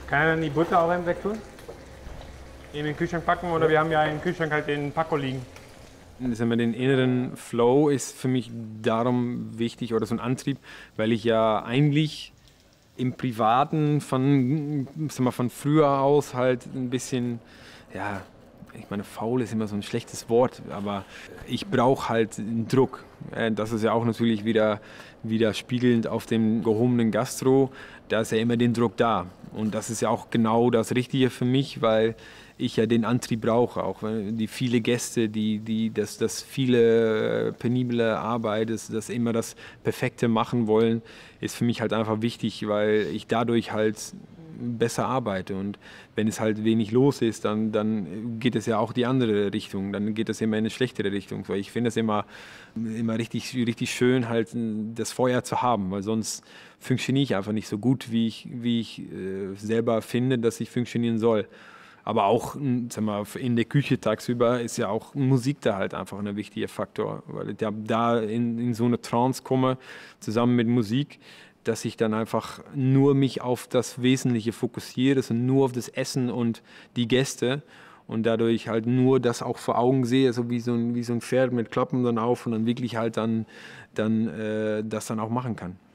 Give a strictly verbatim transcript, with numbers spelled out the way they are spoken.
Kann er dann die Butter auch eben wegtun? In den Kühlschrank packen oder wir haben ja im Kühlschrank halt den Paco liegen. Sagen wir, den inneren Flow ist für mich darum wichtig oder so ein Antrieb, weil ich ja eigentlich im Privaten von, sagen wir, von früher aus halt ein bisschen, ja, ich meine, faul ist immer so ein schlechtes Wort, aber ich brauche halt einen Druck. Das ist ja auch natürlich wieder, wieder spiegelnd auf dem gehobenen Gastro, da ist ja immer den Druck da. Und das ist ja auch genau das Richtige für mich, weil ich ja den Antrieb brauche, auch die viele Gäste, die, die das, das viele penible Arbeit, das, das immer das Perfekte machen wollen, ist für mich halt einfach wichtig, weil ich dadurch halt besser arbeite. Und wenn es halt wenig los ist, dann, dann geht es ja auch die andere Richtung, dann geht es immer in eine schlechtere Richtung. Weil ich finde es immer, immer richtig, richtig schön, halt das Feuer zu haben, weil sonst funktioniere ich einfach nicht so gut, wie ich, wie ich äh, selber finde, dass ich funktionieren soll. Aber auch sag mal, in der Küche tagsüber ist ja auch Musik da halt einfach ein wichtiger Faktor, weil ich da in, in so eine Trance komme, zusammen mit Musik, dass ich dann einfach nur mich auf das Wesentliche fokussiere, also nur auf das Essen und die Gäste und dadurch halt nur das auch vor Augen sehe, so wie so ein, wie so ein Pferd mit Klappen dann auf und dann wirklich halt dann, dann äh, das dann auch machen kann.